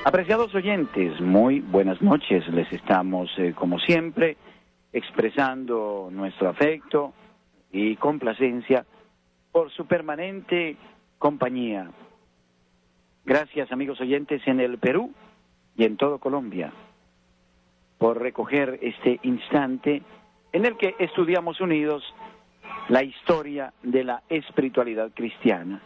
Apreciados oyentes, muy buenas noches. Les estamos, como siempre, expresando nuestro afecto y complacencia por su permanente compañía. Gracias, amigos oyentes, en el Perú y en todo Colombia, por recoger este instante en el que estudiamos unidos la historia de la espiritualidad cristiana.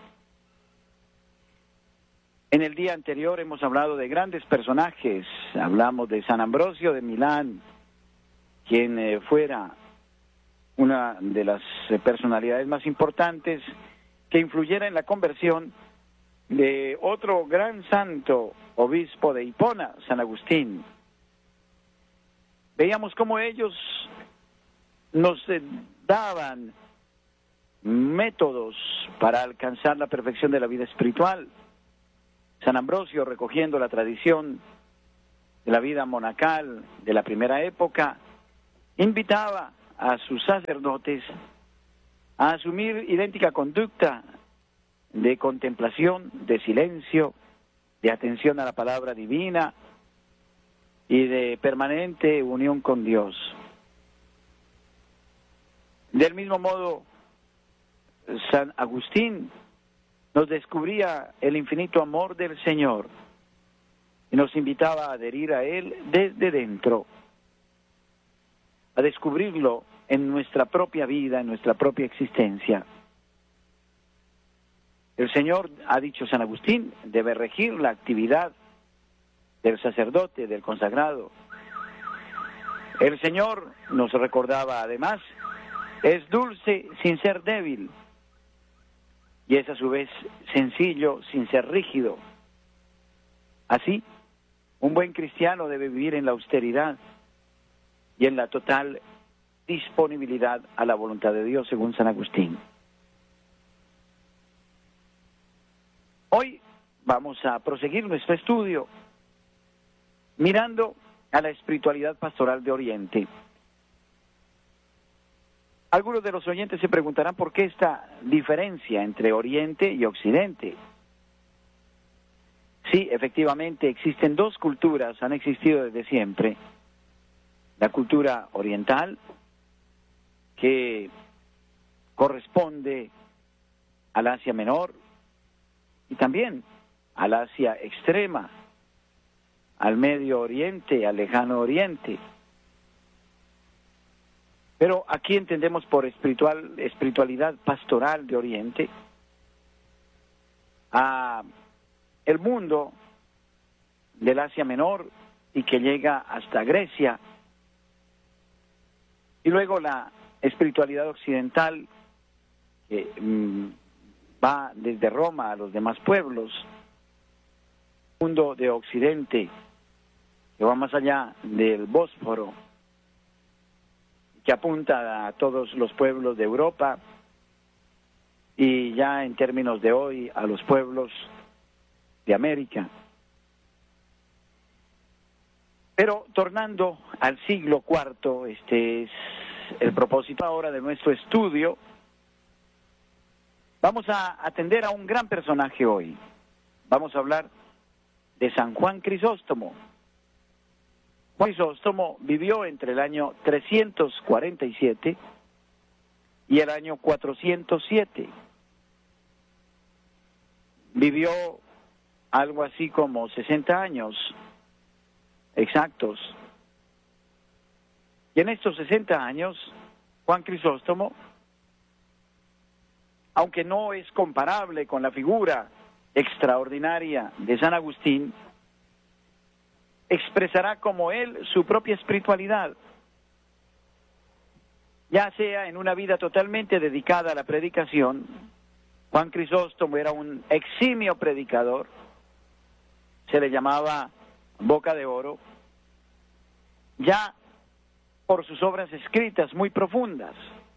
En el día anterior hemos hablado de grandes personajes. Hablamos de San Ambrosio de Milán, quien fuera una de las personalidades más importantes que influyera en la conversión de otro gran santo, obispo de Hipona, San Agustín. Veíamos cómo ellos nos daban métodos para alcanzar la perfección de la vida espiritual. San Ambrosio, recogiendo la tradición de la vida monacal de la primera época, invitaba a sus sacerdotes a asumir idéntica conducta de contemplación, de silencio, de atención a la palabra divina y de permanente unión con Dios. Del mismo modo, San Agustín nos descubría el infinito amor del Señor y nos invitaba a adherir a Él desde dentro, a descubrirlo en nuestra propia vida, en nuestra propia existencia. El Señor, ha dicho San Agustín, debe regir la actividad del sacerdote, del consagrado. El Señor, nos recordaba además, es dulce sin ser débil, y es a su vez sencillo sin ser rígido. Así, un buen cristiano debe vivir en la austeridad y en la total disponibilidad a la voluntad de Dios, según San Agustín. Hoy vamos a proseguir nuestro estudio mirando a la espiritualidad pastoral de Oriente. Algunos de los oyentes se preguntarán por qué esta diferencia entre Oriente y Occidente. Sí, efectivamente, existen dos culturas, han existido desde siempre. La cultura oriental, que corresponde al Asia Menor, y también al Asia Extrema, al Medio Oriente, al Lejano Oriente. Pero aquí entendemos por espiritualidad pastoral de Oriente a el mundo del Asia Menor y que llega hasta Grecia, y luego la espiritualidad occidental que va desde Roma a los demás pueblos, el mundo de Occidente que va más allá del Bósforo, que apunta a todos los pueblos de Europa y ya en términos de hoy a los pueblos de América. Pero tornando al siglo IV, este es el propósito ahora de nuestro estudio. Vamos a atender a un gran personaje hoy. Vamos a hablar de San Juan Crisóstomo. Juan Crisóstomo vivió entre el año 347 y el año 407. Vivió algo así como 60 años exactos. Y en estos 60 años, Juan Crisóstomo, aunque no es comparable con la figura extraordinaria de San Agustín, expresará como él su propia espiritualidad, ya sea en una vida totalmente dedicada a la predicación. Juan Crisóstomo era un eximio predicador, se le llamaba Boca de Oro, ya por sus obras escritas muy profundas.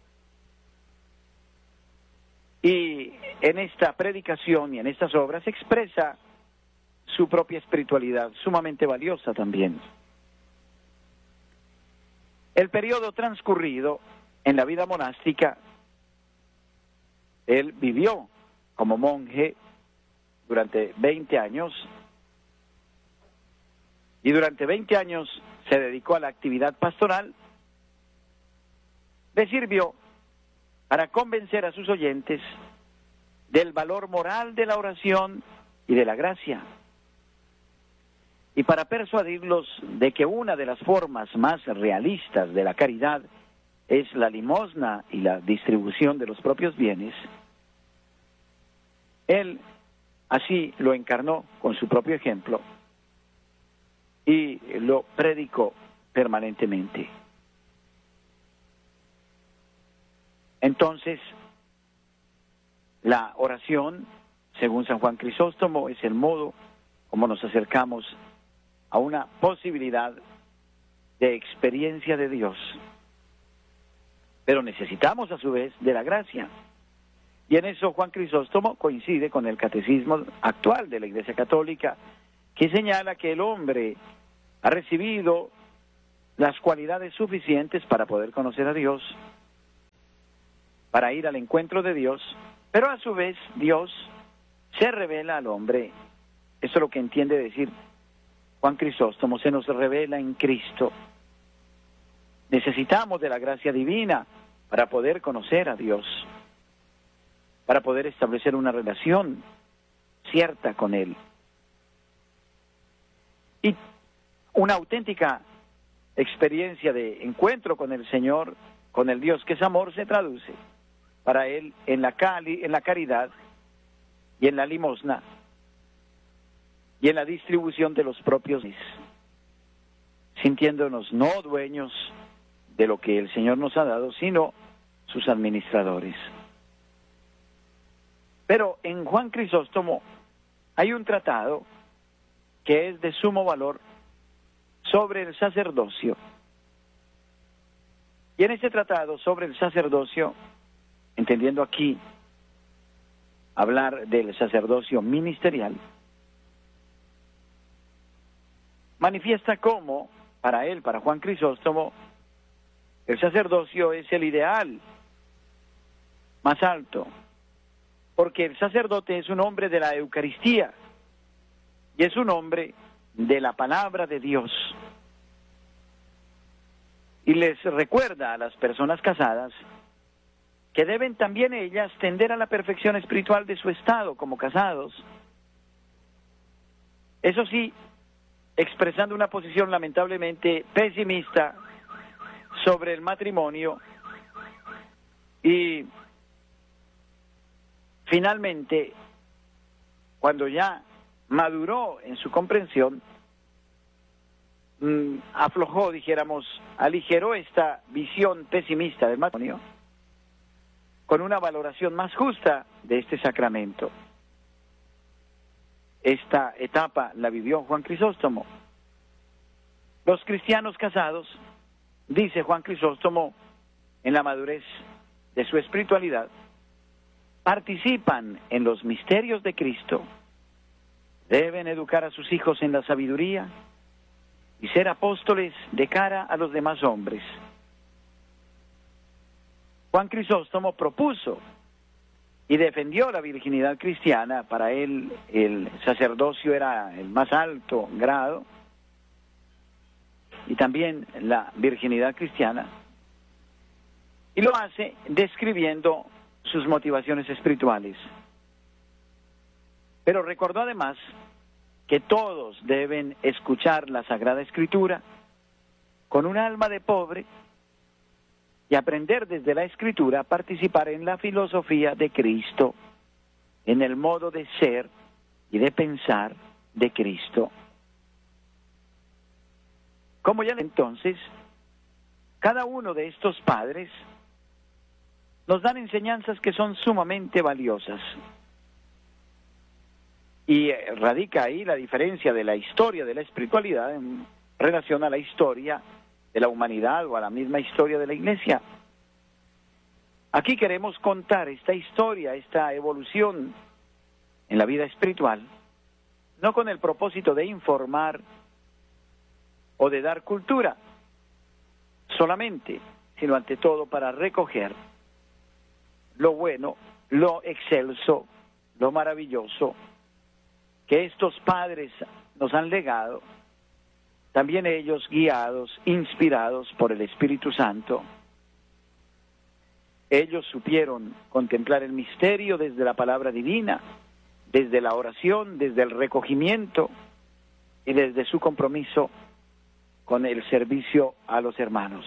Y en esta predicación y en estas obras expresa su propia espiritualidad, sumamente valiosa también. El periodo transcurrido en la vida monástica, él vivió como monje durante 20 años y durante 20 años se dedicó a la actividad pastoral, le sirvió para convencer a sus oyentes del valor moral de la oración y de la gracia, y para persuadirlos de que una de las formas más realistas de la caridad es la limosna y la distribución de los propios bienes. Él así lo encarnó con su propio ejemplo y lo predicó permanentemente. Entonces, la oración, según San Juan Crisóstomo, es el modo como nos acercamos a una posibilidad de experiencia de Dios. Pero necesitamos a su vez de la gracia. Y en eso Juan Crisóstomo coincide con el catecismo actual de la Iglesia Católica, que señala que el hombre ha recibido las cualidades suficientes para poder conocer a Dios, para ir al encuentro de Dios, pero a su vez Dios se revela al hombre. Eso es lo que entiende decir Juan Crisóstomo, se nos revela en Cristo. Necesitamos de la gracia divina para poder conocer a Dios, para poder establecer una relación cierta con Él. Y una auténtica experiencia de encuentro con el Señor, con el Dios que es amor, se traduce para Él en la caridad y en la limosna y en la distribución de los propios bienes, sintiéndonos no dueños de lo que el Señor nos ha dado, sino sus administradores. Pero en Juan Crisóstomo hay un tratado que es de sumo valor sobre el sacerdocio. Y en ese tratado sobre el sacerdocio, entendiendo aquí hablar del sacerdocio ministerial, manifiesta cómo para él, para Juan Crisóstomo, el sacerdocio es el ideal más alto, porque el sacerdote es un hombre de la Eucaristía y es un hombre de la palabra de Dios. Y les recuerda a las personas casadas que deben también ellas tender a la perfección espiritual de su estado como casados. Eso sí, expresando una posición lamentablemente pesimista sobre el matrimonio y finalmente, cuando ya maduró en su comprensión, aflojó, dijéramos, aligeró esta visión pesimista del matrimonio con una valoración más justa de este sacramento. Esta etapa la vivió Juan Crisóstomo. Los cristianos casados, dice Juan Crisóstomo, en la madurez de su espiritualidad, participan en los misterios de Cristo, deben educar a sus hijos en la sabiduría y ser apóstoles de cara a los demás hombres. Juan Crisóstomo propuso y defendió la virginidad cristiana. Para él el sacerdocio era el más alto grado, y también la virginidad cristiana, y lo hace describiendo sus motivaciones espirituales. Pero recordó además que todos deben escuchar la Sagrada Escritura con un alma de pobre y aprender desde la Escritura a participar en la filosofía de Cristo, en el modo de ser y de pensar de Cristo. Como ya entonces, cada uno de estos padres nos dan enseñanzas que son sumamente valiosas. Y radica ahí la diferencia de la historia de la espiritualidad en relación a la historia de la humanidad o a la misma historia de la Iglesia. Aquí queremos contar esta historia, esta evolución en la vida espiritual, no con el propósito de informar o de dar cultura solamente, sino ante todo para recoger lo bueno, lo excelso, lo maravilloso que estos padres nos han legado también ellos, guiados, inspirados por el Espíritu Santo, ellos supieron contemplar el misterio desde la palabra divina, desde la oración, desde el recogimiento y desde su compromiso con el servicio a los hermanos.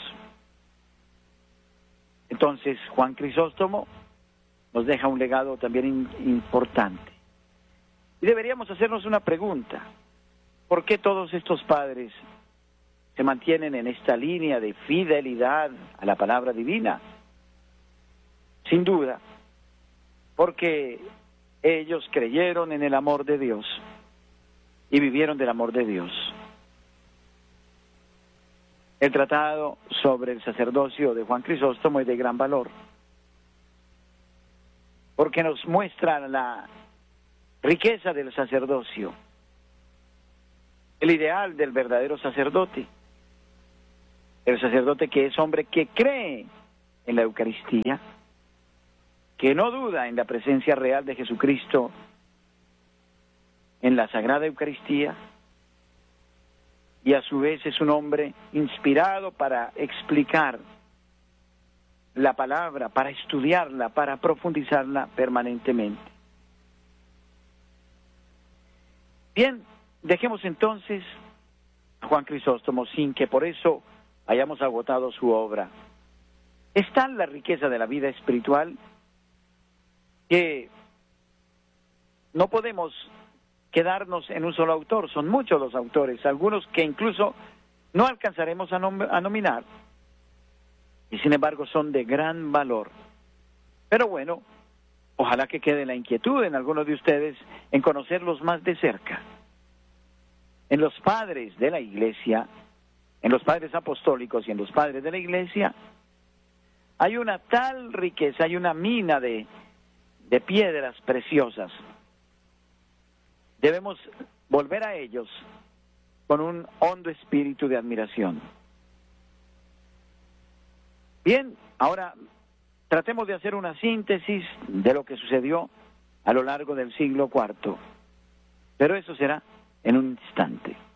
Entonces, Juan Crisóstomo nos deja un legado también importante. Y deberíamos hacernos una pregunta: ¿por qué todos estos padres se mantienen en esta línea de fidelidad a la palabra divina? Sin duda, porque ellos creyeron en el amor de Dios y vivieron del amor de Dios. El tratado sobre el sacerdocio de Juan Crisóstomo es de gran valor, porque nos muestra la riqueza del sacerdocio, el ideal del verdadero sacerdote, el sacerdote que es hombre que cree en la Eucaristía, que no duda en la presencia real de Jesucristo en la Sagrada Eucaristía, y a su vez es un hombre inspirado para explicar la palabra, para estudiarla, para profundizarla permanentemente. Bien, dejemos entonces a Juan Crisóstomo sin que por eso hayamos agotado su obra. Es tal la riqueza de la vida espiritual que no podemos quedarnos en un solo autor. Son muchos los autores, algunos que incluso no alcanzaremos a nominar, y sin embargo son de gran valor. Pero bueno, ojalá que quede la inquietud en algunos de ustedes en conocerlos más de cerca. En los padres de la Iglesia, en los padres apostólicos y en los padres de la Iglesia, hay una tal riqueza, hay una mina de piedras preciosas. Debemos volver a ellos con un hondo espíritu de admiración. Bien, ahora tratemos de hacer una síntesis de lo que sucedió a lo largo del siglo IV, pero eso será en un instante.